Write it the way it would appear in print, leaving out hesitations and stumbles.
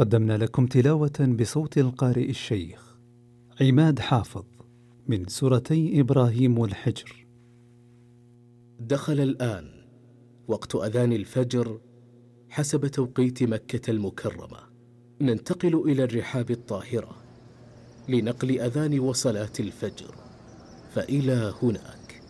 قدمنا لكم تلاوة بصوت القارئ الشيخ عماد حافظ من سورتي إبراهيم والحجر. دخل الآن وقت أذان الفجر حسب توقيت مكة المكرمة. ننتقل إلى الرحاب الطاهرة لنقل أذان وصلاة الفجر، فإلى هناك.